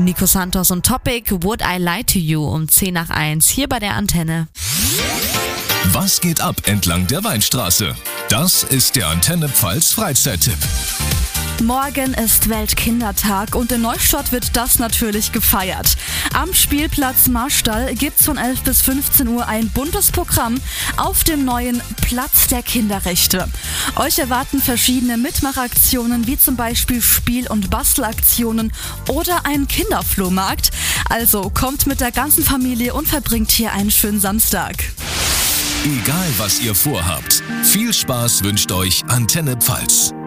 Nico Santos und Topic, Would I Lie to You um 10 nach 1 hier bei der Antenne. Was geht ab entlang der Weinstraße? Das ist der Antenne Pfalz Freizeittipp. Morgen ist Weltkindertag und in Neustadt wird das natürlich gefeiert. Am Spielplatz Marstall gibt's von 11 bis 15 Uhr ein buntes Programm auf dem neuen Platz der Kinderrechte. Euch erwarten verschiedene Mitmachaktionen wie zum Beispiel Spiel- und Bastelaktionen oder ein Kinderflohmarkt. Also kommt mit der ganzen Familie und verbringt hier einen schönen Samstag. Egal was ihr vorhabt, viel Spaß wünscht euch Antenne Pfalz.